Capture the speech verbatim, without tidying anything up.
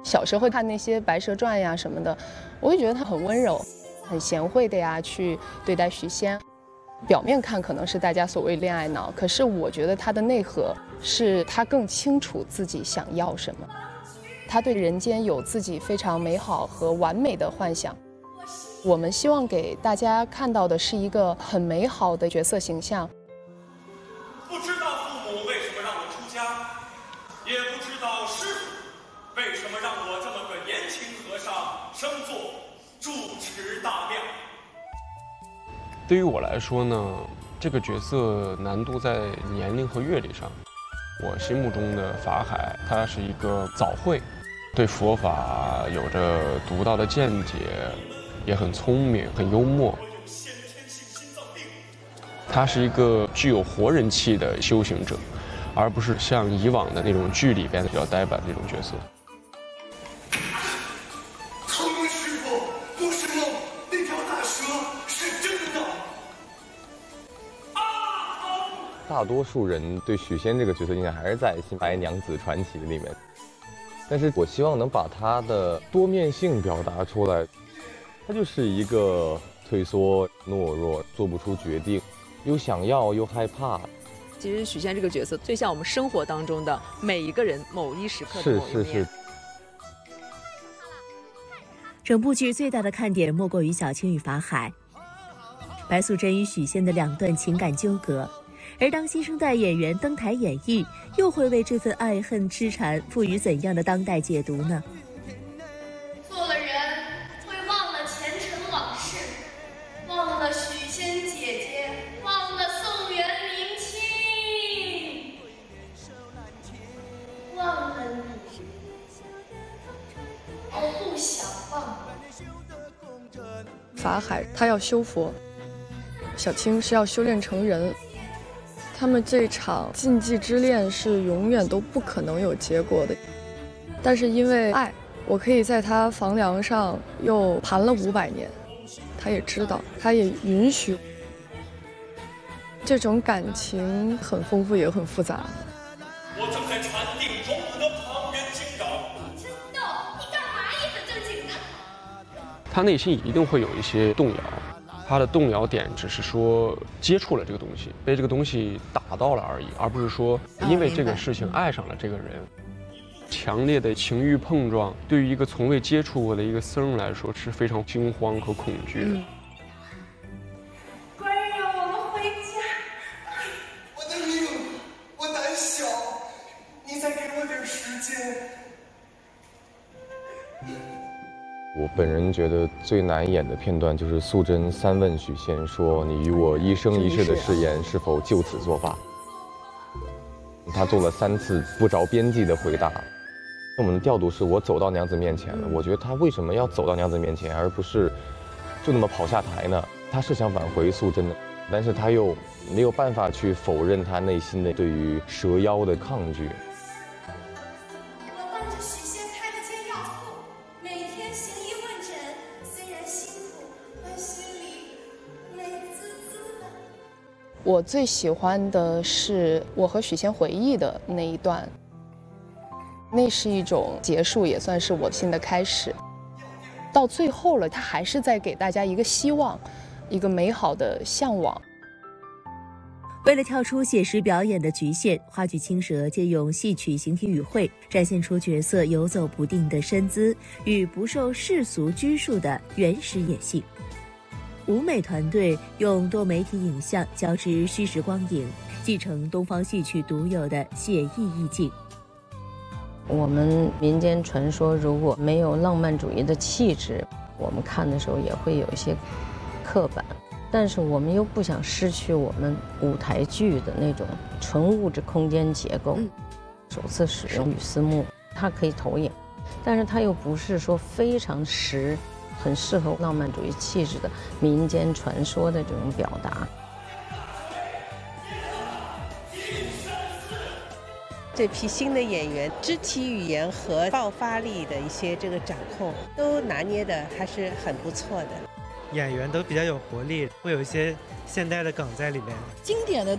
小时候看那些《白蛇传》呀什么的，我会觉得他很温柔、很贤惠的呀去对待许仙。表面看可能是大家所谓恋爱脑，可是我觉得他的内核是他更清楚自己想要什么，他对人间有自己非常美好和完美的幻想。我们希望给大家看到的是一个很美好的角色形象。 不知道父母为什么让我出家，也不知道师父为什么让我这么个年轻和尚升做住持大庙。 对于我来说呢，这个角色难度在年龄和阅历上。我心目中的法海，他是一个早慧，对佛法有着独到的见解，也很聪明，很幽默。他是一个具有活人气的修行者，而不是像以往的那种剧里边比较呆板的那种角色。 苍云师傅，不是梦，那条大蛇是真的。 大多数人对许仙这个角色印象还是在《新白娘子传奇》里面，但是我希望能把他的多面性表达出来。他就是一个退缩、懦弱、做不出决定，又想要又害怕。 其实许仙这个角色最像我们生活当中的每一个人某一时刻的某一面。 是是是。 整部剧最大的看点莫过于小青与法海，白素贞与许仙的两段情感纠葛。而当新生代演员登台演绎，又会为这份爱恨痴缠赋予怎样的当代解读呢？ 做了人会忘了前尘往事，忘了许仙姐姐，忘了宋元明清，忘了你，而不想忘。 法海他要修佛，小青是要修炼成人。他们这场禁忌之恋是永远都不可能有结果的，但是因为爱，我可以在他房梁上又盘了五百年，他也知道，他也允许。这种感情很丰富，也很复杂。 我正在禅定中的旁边惊扰。 陈豆，你干嘛一本正经的？ 他内心一定会有一些动摇。他的动摇点只是说接触了这个东西，被这个东西打到了而已，而不是说因为这个事情爱上了这个人。强烈的情欲碰撞，对于一个从未接触过的一个僧人来说是非常惊慌和恐惧的。 嗯乖呀，我们回家。 我的命，我胆小，你再给我点时间。 我本人觉得最难演的片段就是素贞三问许仙说：“你与我一生一世的誓言是否就此作罢？”他做了三次不着边际的回答。我们的调度是我走到娘子面前了，我觉得他为什么要走到娘子面前，而不是就那么跑下台呢？他是想挽回素贞的，但是他又没有办法去否认他内心的对于蛇妖的抗拒。 我最喜欢的是我和许仙回忆的那一段，那是一种结束，也算是我新的开始。到最后了，他还是在给大家一个希望，一个美好的向往。 为了跳出写实表演的局限，话剧青蛇借用戏曲形体语汇，展现出角色游走不定的身姿与不受世俗拘束的原始野性。舞美团队用多媒体影像交织虚实光影，继承东方戏曲独有的写意意境。 我们民间传说如果没有浪漫主义的气质，我们看的时候也会有一些刻板，但是我们又不想失去我们舞台剧的那种纯物质空间结构。嗯、首次使用雨丝木，它可以投影，但是它又不是说非常实。很适合浪漫主义气质的民间传说的这种表达。 这批新的演员肢体语言和爆发力的一些这个掌控都拿捏的还是很不错的。 演员都比较有活力，会有一些现代的梗在里面。 经典的